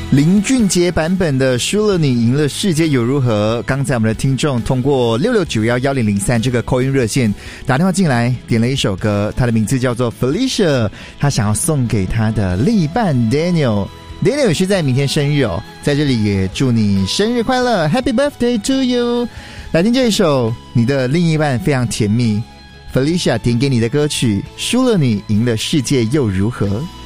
林俊杰版本的输了你赢了世界又如何？刚才我们的听众通过66911003这个 call in 热线打电话进来，点了一首歌，他的名字叫做 Felicia， 他想要送给他的另一半 Daniel 也是在明天生日哦，在这里也祝你生日快乐 Happy birthday to you。 来听这一首你的另一半非常甜蜜， Felicia 点给你的歌曲，输了你赢了世界又如何？